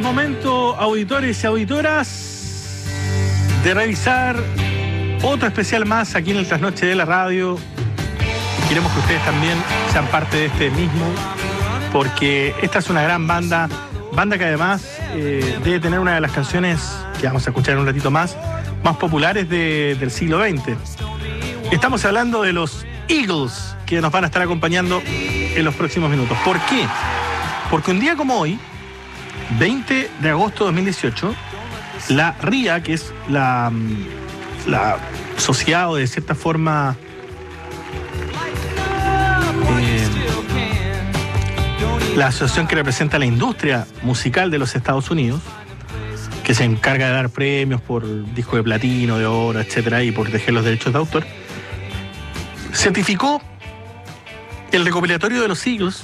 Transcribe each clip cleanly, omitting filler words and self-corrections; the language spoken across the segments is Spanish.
momento, auditores y auditoras, de revisar otro especial más aquí en el Trasnoche de la Radio. Queremos que ustedes también sean parte de este mismo, porque esta es una gran banda que además debe tener una de las canciones que vamos a escuchar en un ratito más populares del siglo XX. Estamos hablando de los Eagles, que nos van a estar acompañando en los próximos minutos. ¿Por qué? Porque un día como hoy, 20 de agosto de 2018, la RIA, que es la sociedad, o de cierta forma la asociación que representa la industria musical de los Estados Unidos, que se encarga de dar premios por disco de platino, de oro, etcétera, y por proteger los derechos de autor, certificó el recopilatorio de los Eagles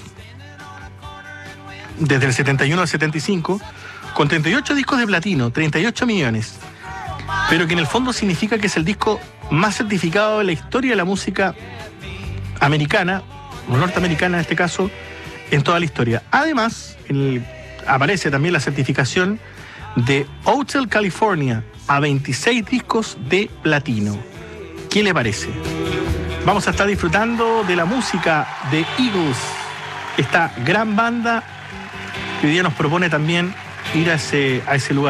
desde el 71 al 75 con 38 discos de platino, 38 millones, pero que en el fondo significa que es el disco más certificado de la historia de la música americana, o norteamericana en este caso, en toda la historia. Además, aparece también la certificación de Hotel California a 26 discos de platino. ¿Qué le parece? Vamos a estar disfrutando de la música de Eagles, esta gran banda que hoy día nos propone también ir a ese lugar.